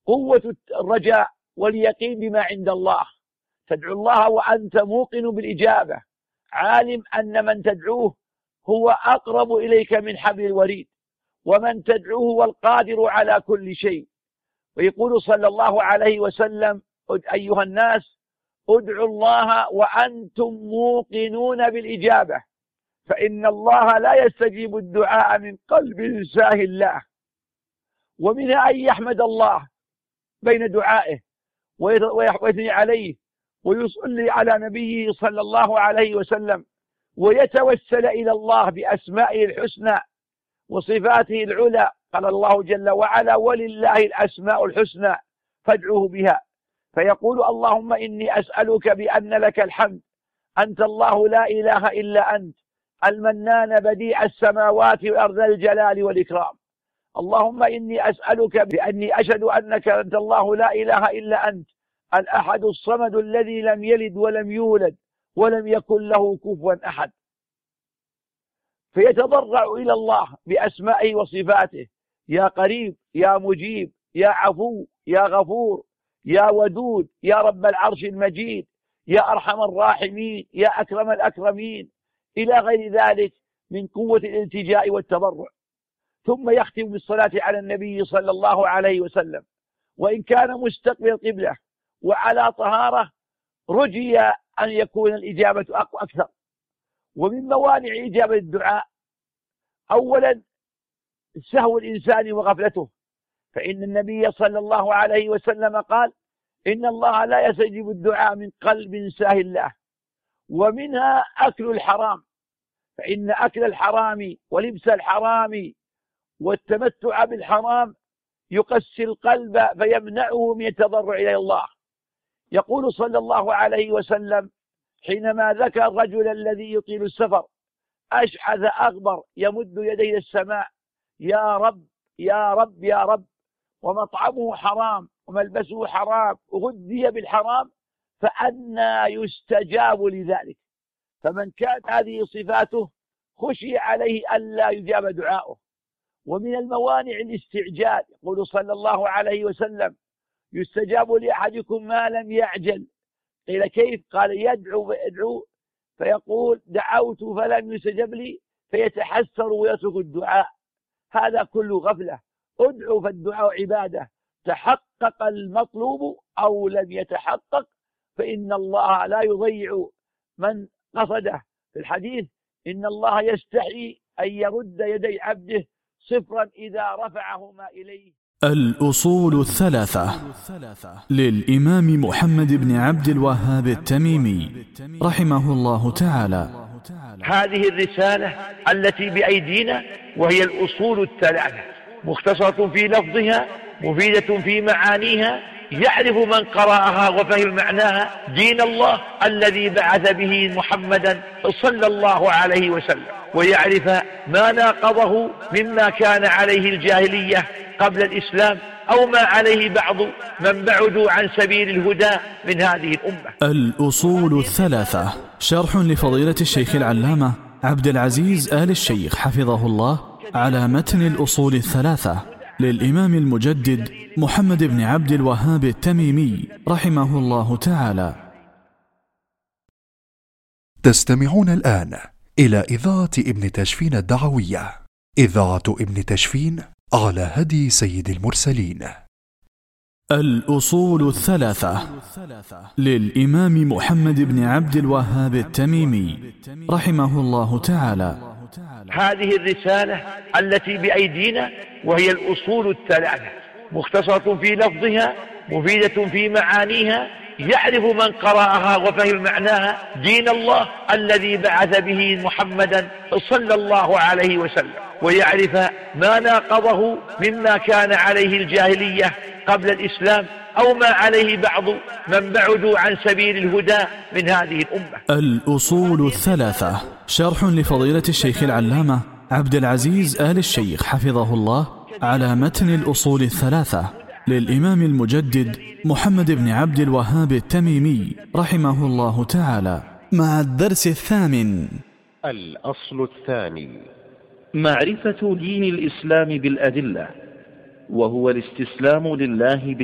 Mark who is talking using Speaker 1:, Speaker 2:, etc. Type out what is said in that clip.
Speaker 1: قوة الرجاء واليقين بما عند الله. تدعو الله وأنت موقن بالإجابة، عالم أن من تدعوه هو أقرب إليك من حبل الوريد، ومن تدعوه هو القادر على كل شيء. ويقول صلى الله عليه وسلم: أيها الناس ادعوا الله وأنتم موقنون بالإجابة، فإن الله لا يستجيب الدعاء من قلب ساهٍ له. ومنها أن يحمد الله بين دعائه ويثني عليه ويصلي على نبيه صلى الله عليه وسلم، ويتوسل إلى الله بأسمائه الحسنى وصفاته العلى. قال الله جل وعلا: ولله الأسماء الحسنى فادعوه بها. فيقول: اللهم إني أسألك بأن لك الحمد، أنت الله لا إله إلا أنت، المنان بديع السماوات والأرض الجلال والإكرام. اللهم إني أسألك بأني أشهد أنك أنت الله لا إله إلا أنت، الأحد الصمد الذي لم يلد ولم يولد ولم يكن له كفوا أحد. فيتضرع إلى الله بأسمائه وصفاته: يا قريب، يا مجيب، يا عفو، يا غفور، يا ودود، يا رب العرش المجيد، يا أرحم الراحمين، يا أكرم الأكرمين، إلى غير ذلك من قوة الالتجاء والتضرع. ثم يختم بالصلاة على النبي صلى الله عليه وسلم، وإن كان مستقبل القبلة وعلى طهارة رجي أن يكون الإجابة أكثر. ومن موانع إجابة الدعاء: أولا سهو الإنسان وغفلته، فإن النبي صلى الله عليه وسلم قال: إن الله لا يستجيب الدعاء من قلب ساهٍ له. ومنها أكل الحرام، فإن أكل الحرام ولبس الحرام والتمتع بالحرام يقسي القلب فيمنعه من التضرع إلى الله. يقول صلى الله عليه وسلم حينما ذكر الرجل الذي يطيل السفر: أشعث أغبر يمد يديه السماء: يا رب يا رب يا رب، ومطعمه حرام وملبسه حرام وغذي بالحرام، فأنى يستجاب لذلك. فمن كانت هذه صفاته خشي عليه ألا يجاب دعاؤه. ومن الموانع الاستعجال، يقول صلى الله عليه وسلم: يستجاب لأحدكم ما لم يعجل. قيل: كيف؟ قال: يدعو فيقول: دعوت فلم يستجب لي، فيتحسر ويترك الدعاء. هذا كله غفلة. ادعو فالدعاء عبادة، تحقق المطلوب أو لم يتحقق فإن الله لا يضيع من قصده. في الحديث: إن الله يستحي أن يرد يدي عبده صفرا إذا رفعهما إليه.
Speaker 2: الأصول الثلاثة للإمام محمد بن عبد الوهاب التميمي رحمه الله تعالى.
Speaker 1: هذه الرسالة التي بأيدينا وهي الأصول الثلاثة، مختصرة في لفظها، مفيدة في معانيها، يعرف من قرأها وفهم معناها دين الله الذي بعث به محمدا صلى الله عليه وسلم، ويعرف ما ناقضه مما كان عليه الجاهلية قبل الإسلام أو ما عليه بعض من بعدوا عن سبيل الهدى من هذه الأمة.
Speaker 2: الأصول الثلاثة شرح لفضيلة الشيخ العلامة عبد العزيز آل الشيخ حفظه الله على متن الأصول الثلاثة للإمام المجدد محمد بن عبد الوهاب التميمي رحمه الله تعالى.
Speaker 3: تستمعون الآن إلى إذاعة ابن تشفين الدعوية، إذاعة ابن تشفين على هدي سيد المرسلين.
Speaker 2: الأصول الثلاثة للإمام محمد بن عبد الوهاب التميمي رحمه الله تعالى.
Speaker 1: هذه الرسالة التي بأيدينا وهي الأصول الثلاثة، مختصرة في لفظها، مفيدة في معانيها، يعرف من قرأها وفهم معناها دين الله الذي بعث به محمدا صلى الله عليه وسلم، ويعرف ما ناقضه مما كان عليه الجاهلية قبل الإسلام أو ما عليه بعض من بعدوا عن سبيل الهدى من هذه الأمة.
Speaker 2: الأصول الثلاثة شرح لفضيلة الشيخ العلامة عبد العزيز آل الشيخ حفظه الله على متن الأصول الثلاثة للإمام المجدد محمد بن عبد الوهاب التميمي رحمه الله تعالى، مع الدرس الثامن.
Speaker 4: الأصل الثاني: معرفة دين الإسلام بالأدلة، وهو الاستسلام لله